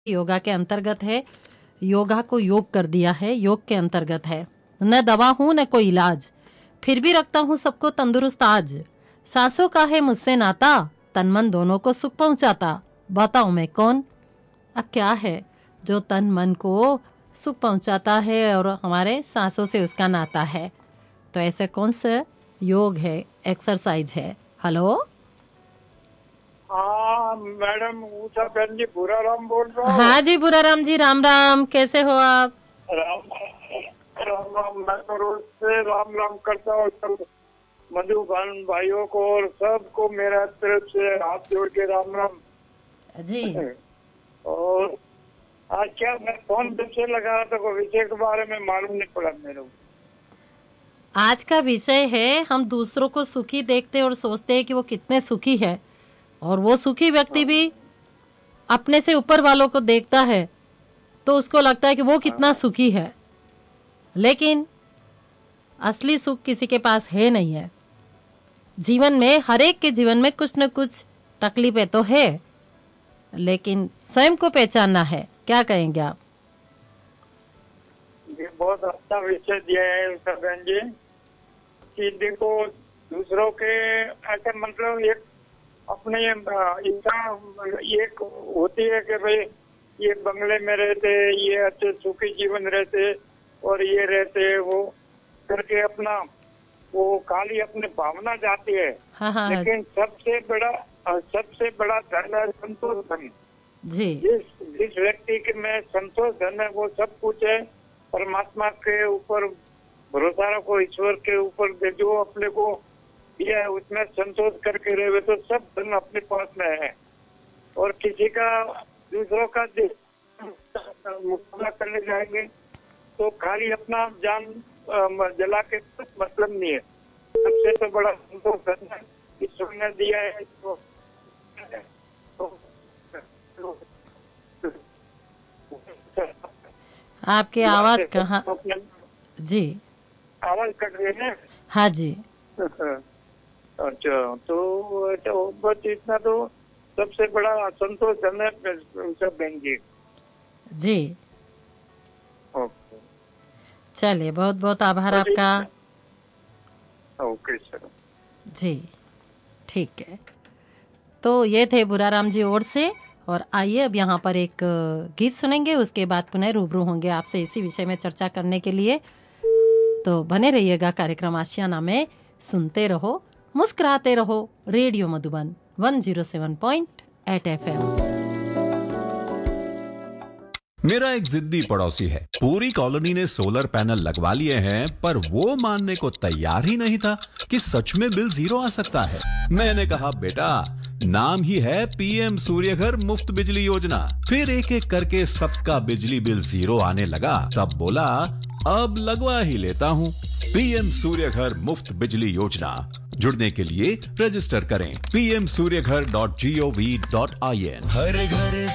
योगा के अंतर्गत है। योगा को योग कर दिया है, योग के अंतर्गत है। न दवा हूँ न कोई इलाज, फिर भी रखता हूँ सबको तंदुरुस्त आज। सांसों का है मुझसे नाता, तन मन दोनों को सुख पहुंचाता। बताऊं मैं कौन? अब क्या है जो तन मन को सुख पहुंचाता है और हमारे सांसों से उसका नाता है? तो ऐसे कौन सा योग है, एक्सरसाइज है? हेलो, हाँ मैडम, ऊषा बहन जी, बुरा राम बोल रहा हूँ। हाँ जी बुराराम जी, राम राम, कैसे हो आप? राम राम राम। मैं तो रोज से राम राम करता हूँ सब मधु बहन भाइयों को और सबको मेरा तरफ से हाथ जोड़ के राम राम। जी और आज क्या मैं फोन से लगा रहा था, कोई विषय के बारे में मालूम नहीं पड़ा मेरे को। आज का विषय है, हम दूसरों को सुखी देखते और सोचते हैं कि वो कितने सुखी है, और वो सुखी व्यक्ति हाँ, भी अपने से ऊपर वालों को देखता है तो उसको लगता है कि वो कितना हाँ, सुखी है। लेकिन असली सुख किसी के पास है नहीं है। जीवन में, हर एक के जीवन में कुछ न कुछ तकलीफें तो है, लेकिन स्वयं को पहचानना है। क्या कहेंगे आप? ये बहुत अच्छा विषय दिया है ऊषा बहन जी कि देखो, दूसरों के ऐसे मतलब एक अपने इच्छा एक होती है कि भाई ये बंगले में रहते, ये अच्छे सुखी जीवन रहते और ये रहते, वो करके अपना वो खाली अपने भावना जाती है। हाँ हाँ हाँ, लेकिन सबसे बड़ा धन है संतोष धन। जी जिस जिस व्यक्ति के में संतोष धन है वो सब कुछ है। परमात्मा के ऊपर भरोसा रखो, ईश्वर के ऊपर जो अपने को दिया है उसमें संतोष करके रहे तो सब धन अपने पास में है। और किसी का दूसरों का मुकाबला करने जाएंगे तो खाली अपना जान जला के कुछ मतलब नहीं है। सबसे तो बड़ा संतोष धन है ईश्वर ने दिया है आपकी आवाज कहाँ? जी आवाज कट रही है। हाँ जी अच्छा, तो बस इतना तो सबसे बड़ा संतोष धन है सब देंगे। जी, ओके, चलिए, बहुत बहुत आभार आपका। Okay sir. जी ठीक है। तो ये थे बुराराम जी ओर से। और आइए अब यहाँ पर एक गीत सुनेंगे, उसके बाद पुनः रूबरू होंगे आपसे इसी विषय में चर्चा करने के लिए। तो बने रहिएगा कार्यक्रम आशियाना में। सुनते रहो, मुस्कुराते रहो। Radio Madhuban 107.8 FM। मेरा एक जिद्दी पड़ोसी है। पूरी कॉलोनी ने सोलर पैनल लगवा लिए हैं, पर वो मानने को तैयार ही नहीं था कि सच में बिल जीरो आ सकता है। मैंने कहा, बेटा, नाम ही है पीएम सूर्यघर मुफ्त बिजली योजना। फिर एक एक करके सबका बिजली बिल जीरो आने लगा। तब बोला, अब लगवा ही लेता हूँ। पीएम सूर्यघर मुफ्त बिजली योजना। जुड़ने के लिए रजिस्टर करें pmsuryaghar.gov.in। हर घर